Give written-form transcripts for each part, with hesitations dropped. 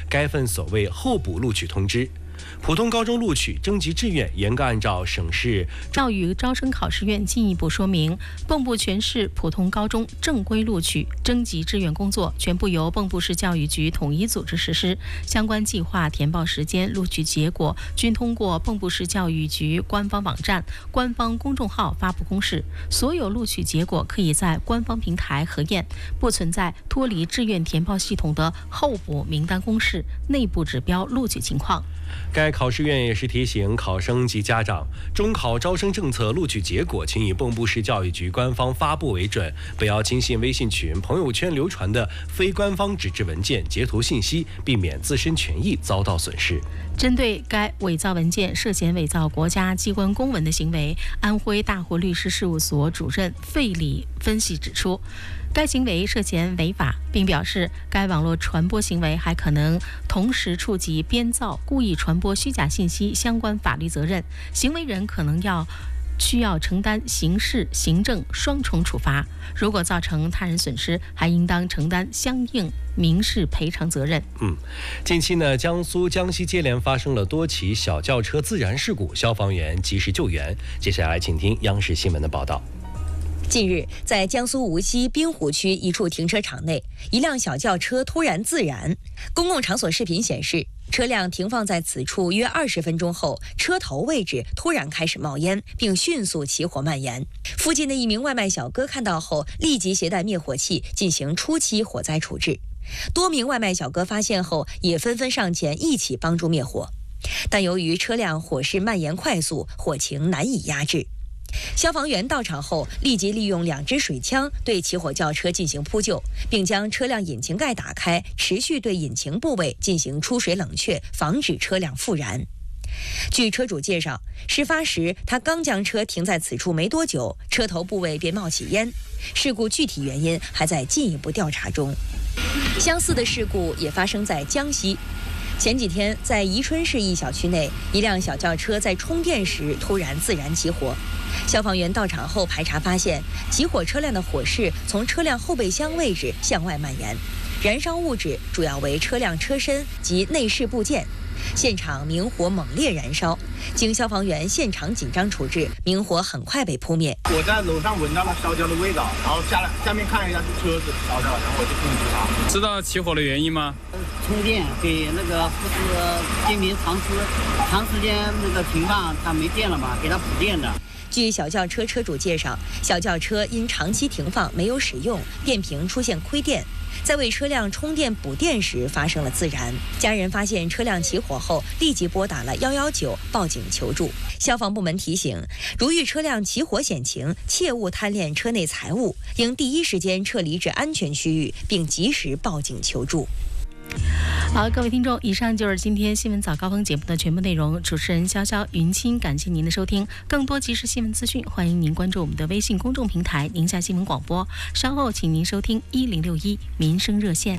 该份所谓候补录取通知。普通高中录取征集志愿严格按照省市教育招生考试院进一步说明，蚌埠全市普通高中正规录取征集志愿工作全部由蚌埠市教育局统一组织实施，相关计划、填报时间、录取结果均通过蚌埠市教育局官方网站、官方公众号发布公示，所有录取结果可以在官方平台核验，不存在脱离志愿填报系统的候补名单公示、内部指标录取情况。 该考试院也是提醒考生及家长，中考招生政策录取结果请以蚌埠市教育局官方发布为准，不要轻信微信群、朋友圈流传的非官方纸质文件截图信息，避免自身权益遭到损失。 针对该伪造文件涉嫌伪造国家机关公文的行为，安徽大湖律师事务所主任费礼分析指出，该行为涉嫌违法，并表示该网络传播行为还可能同时触及编造、故意传播虚假信息相关法律责任，行为人可能需要承担刑事、行政双重处罚。如果造成他人损失，还应当承担相应民事赔偿责任。 近期呢，江苏、江西接连发生了多起小轿车自燃事故，消防员及时救援。接下来，请听央视新闻的报道。 近日，在江苏无锡滨湖区一处停车场内，一辆小轿车突然自燃。公共场所视频显示，车辆停放在此处约20分钟后，车头位置突然开始冒烟，并迅速起火蔓延。附近的一名外卖小哥看到后，立即携带灭火器进行初期火灾处置。多名外卖小哥发现后，也纷纷上前一起帮助灭火。但由于车辆火势蔓延快速，火情难以压制。消防员到场后，立即利用2支水枪对起火轿车进行扑救，并将车辆引擎盖打开，持续对引擎部位进行出水冷却，防止车辆复燃。据车主介绍，事发时他刚将车停在此处没多久，车头部位便冒起烟。事故具体原因还在进一步调查中。相似的事故也发生在江西。前几天，在宜春市一小区内，一辆小轿车在充电时突然自燃起火。消防员到场后排查发现，起火车辆的火势从车辆后备箱位置向外蔓延，燃烧物质主要为车辆车身及内饰部件。现场明火猛烈燃烧，经消防员现场紧张处置，明火很快被扑灭。 我在楼上闻到了烧焦的味道，然后下面看了一下是车子烧掉，然后我就控制它。 知道起火的原因吗？ 充电给那个富士电瓶长时间那个停放，它没电了嘛，给它补电的。 据小轿车车主介绍，小轿车因长期停放没有使用，电瓶出现亏电，在为车辆充电补电时发生了自燃。家人发现车辆起火后，立即拨打了119报警求助。消防部门提醒，如遇车辆起火险情，切勿贪恋车内财物，应第一时间撤离至安全区域，并及时报警求助。 好，各位听众，以上就是今天新闻早高峰节目的全部内容。主持人潇潇、云清，感谢您的收听。更多即时新闻资讯，欢迎您关注我们的微信公众平台宁夏新闻广播。稍后请您收听1061民生热线。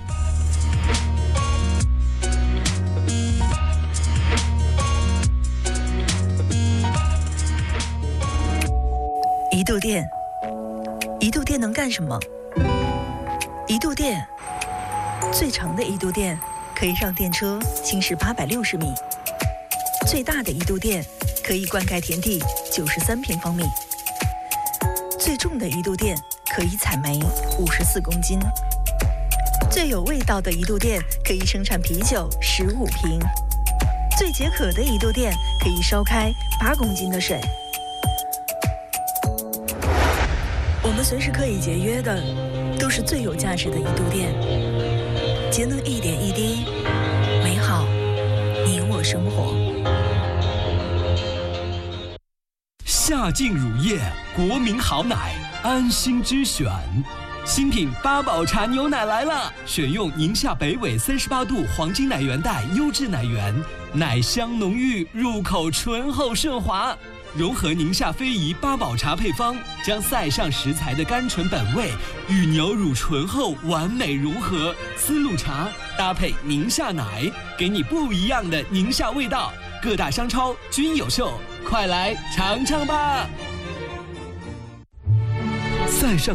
一度电，一度电能干什么？一度电，最长的一度电可以让电车行驶860米，最大的一度电可以灌溉田地93平方米，最重的一度电可以采煤54公斤，最有味道的一度电可以生产啤酒15瓶，最解渴的一度电可以烧开8公斤的水。我们随时可以节约的，都是最有价值的一度电。节能一点一滴，美好你我生活。 夏季乳业，国民好奶，安心之选。新品八宝茶牛奶来了，选用宁夏北纬38度黄金奶源带优质奶源，奶香浓郁，入口醇厚顺滑。融合宁夏非遗八宝茶配方，将塞上食材的甘醇本味与牛乳醇厚完美融合，丝路茶搭配宁夏奶，给你不一样的宁夏味道。各大商超均有售，快来尝尝吧！塞上